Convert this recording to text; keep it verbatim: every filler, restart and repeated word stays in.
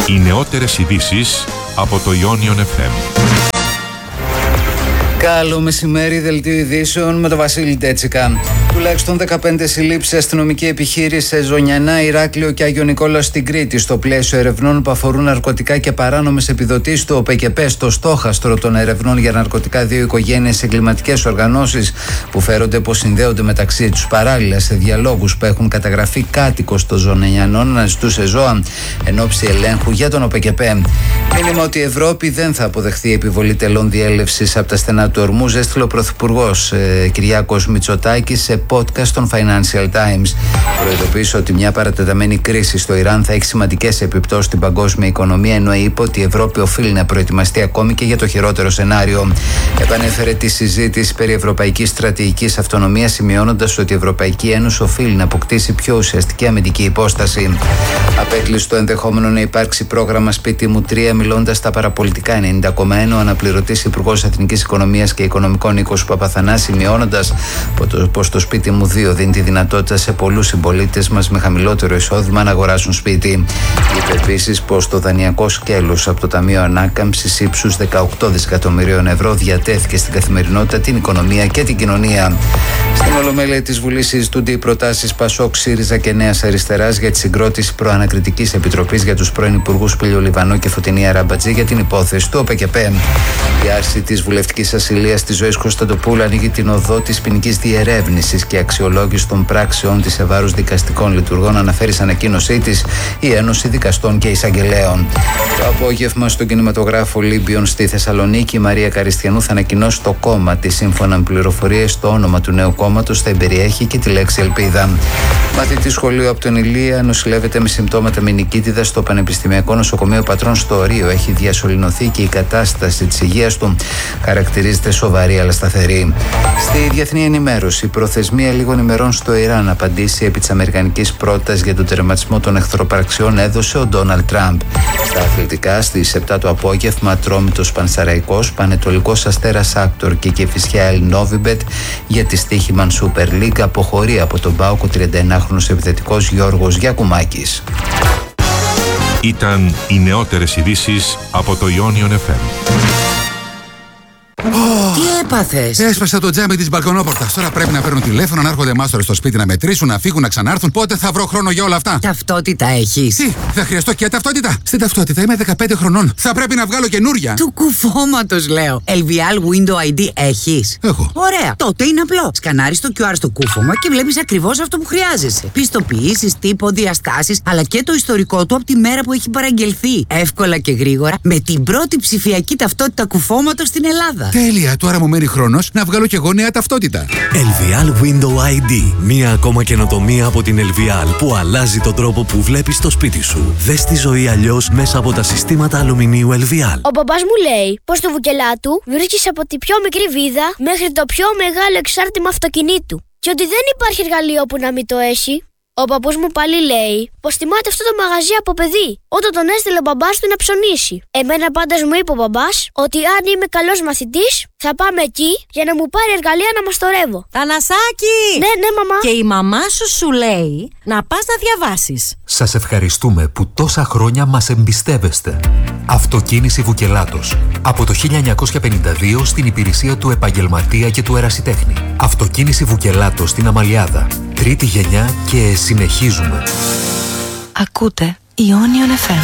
Οι νεότερες ειδήσεις από το Ionion εφ εμ. Καλό μεσημέρι, δελτίο ειδήσεων με τον Βασίλη Τέτσικα. Τουλάχιστον δεκαπέντε συλλήψεις σε αστυνομική επιχείρηση σε Ζωνιανά, Ηράκλειο και Άγιο Νικόλαο στην Κρήτη, στο πλαίσιο ερευνών που αφορούν ναρκωτικά και παράνομες επιδοτήσεις του ΟΠΕΚΕΠΕ, στο στόχαστρο των ερευνών για ναρκωτικά δύο οικογένειες σε εγκληματικές οργανώσεις που φέρονται πως συνδέονται μεταξύ τους παράλληλα σε διαλόγους που έχουν καταγραφεί κάτοικος των Ζωνιανών να ζητούσε ζώα εν ώψη ελέγχου για τον ΟΠΕΚΕΠΕ. Μήνυμα ότι η Ευρώπη δεν θα αποδεχθεί επιβολή τελών διέλευσης από τα στενά του Ορμούζ, έστειλε ο Πρωθυπουργός ε, Κυριάκος Μητσοτάκης σε podcast των Financial Times. Προειδοποίησε ότι μια παρατεταμένη κρίση στο Ιράν θα έχει σημαντικές επιπτώσεις στην παγκόσμια οικονομία, ενώ είπε ότι η Ευρώπη οφείλει να προετοιμαστεί ακόμη και για το χειρότερο σενάριο. Επανέφερε τη συζήτηση περί ευρωπαϊκής στρατηγικής αυτονομίας, σημειώνοντας ότι η Ευρωπαϊκή Ένωση οφείλει να αποκτήσει πιο ουσιαστική αμυντική υπόσταση. Απέκλεισε το ενδεχόμενο να υπάρξει πρόγραμμα Σπίτι μου τρία, μιλώντας στα παραπολιτικά ενενήντα κόμμα ένα, ο αναπληρωτής Υπουργός Εθνικής Οικονομίας και Οικονομικών Νίκος Παπαθανάς, σημειώνοντας πως το Σπίτι μου δύο δίνει τη δυνατότητα σε πολλούς συμπολίτες μας με χαμηλότερο εισόδημα να αγοράσουν σπίτι. Είπε επίσης πως το δανειακό σκέλος από το Ταμείο Ανάκαμψης ύψους δεκαοκτώ δισεκατομμυρίων ευρώ διατέθηκε στην καθημερινότητα, την οικονομία και την κοινωνία. Στην Ολομέλεια της Βουλής συζητούνται οι προτάσεις Πασόκ, ΣΥΡΙΖΑ και Νέας Αριστεράς για τη συγκρότηση προανακριτικής επιτροπής για τους πρώην υπουργούς Πήλιο Λιβανό και Φωτεινή Αραμπατζή για την υπόθεση του ΟΠΕΚΕΠΕ. Η άρση της βουλευτικής ασυλίας της Ζωής Κωνσταντοπούλου ανοίγει την οδό της ποινικής διερεύνησης και αξιολόγηση των πράξεων της σε βάρος δικαστικών λειτουργών, αναφέρει σε ανακοίνωσή της η Ένωση Δικαστών και Εισαγγελέων. Το απόγευμα στον κινηματογράφο Ολύμπιον στη Θεσσαλονίκη, η Μαρία Καριστιανού θα ανακοινώσει το κόμμα της. Σύμφωνα με πληροφορίες, το όνομα του νέου κόμματος θα εμπεριέχει και τη λέξη ελπίδα. Μαθητή σχολείου από τον Ηλία νοσηλεύεται με συμπτώματα μηνικίτιδα στο Πανεπιστημιακό Νοσοκομείο Πατρών στο Ορείο. Έχει διασωληνωθεί και η κατάσταση της υγείας του χαρακτηρίζεται σοβαρή αλλά σταθερή. Στη διεθνή ενημέρωση, η προθεσμία λίγων ημερών στο Ιράν να απαντήσει επί της αμερικανικής πρότασης για τον τερματισμό των εχθροπραξιών έδωσε ο Ντόναλντ Τραμπ. Στα αθλητικά, στις επτά το απόγευμα, Ατρόμητος Πανσεραϊκός, Πανετολικός Αστέρας Άκτορ και Κηφισιά Ελ Νόβιμπετ για τη στοίχημαν Super League αποχωρεί από τον ΠΑΟΚ ο τριανταενάχρονος επιθετικός Γιώργος Γιακουμάκης. Ήταν οι νεότερες ειδήσεις από το Ionion εφ εμ. Τι έπαθες? Έσπασα το τζάμι της μπαλκονόπορτας. Τώρα πρέπει να παίρνουν τηλέφωνο, να έρχονται μάστορες στο σπίτι να μετρήσουν, να φύγουν, να ξανάρθουν. Πότε θα βρω χρόνο για όλα αυτά? Ταυτότητα έχεις? Τι, θα χρειαστώ και ταυτότητα? Στην ταυτότητα είμαι δεκαπέντε χρονών. Θα πρέπει να βγάλω καινούρια. Του κουφώματος λέω. ελ βι ελ Window άι ντι έχεις? Έχω. Ωραία. Τότε είναι απλό. Σκανάρεις το κιου αρ στο κούφωμα και βλέπεις ακριβώς αυτό που χρειάζεσαι. Πιστοποιήσεις, τύπο, διαστάσεις, αλλά και το ιστορικό του από τη μέρα που έχει παραγγελθεί. Εύκολα και γρήγορα με την πρώτη ψηφιακή ταυτότητα κουφώματος στην Ελλάδα. Τέλεια, τώρα μου μένει χρόνος να βγάλω κι εγώ νέα ταυτότητα. ελ βι ελ Window άι ντι. Μία ακόμα καινοτομία από την ελ βι ελ που αλλάζει τον τρόπο που βλέπεις το σπίτι σου. Δες τη ζωή αλλιώς μέσα από τα συστήματα αλουμινίου ελ βι ελ. Ο μπαμπάς μου λέει πως το βουκελάτου βρίσκεις από τη πιο μικρή βίδα μέχρι το πιο μεγάλο εξάρτημα αυτοκινήτου. Και ότι δεν υπάρχει εργαλείο που να μην το έχει. Ο παππούς μου πάλι λέει πως τιμάται αυτό το μαγαζί από παιδί, όταν τον έστειλε ο μπαμπάς του να ψωνίσει. Εμένα πάντως μου είπε ο μπαμπάς ότι αν είμαι καλός μαθητής θα πάμε εκεί για να μου πάρει εργαλεία να μαστορεύω. Θανασάκη! Ναι, ναι, μαμά. Και η μαμά σου σου λέει να πας να διαβάσεις. Σας ευχαριστούμε που τόσα χρόνια μας εμπιστεύεστε. Αυτοκίνηση Βουκελάτος. Από το χίλια εννιακόσια πενήντα δύο στην υπηρεσία του επαγγελματία και του ερασιτέχνη. Αυτοκίνηση Βουκελάτος στην Αμαλιάδα. Τρίτη γενιά και συνεχίζουμε. Ακούτε Ionion εφ εμ.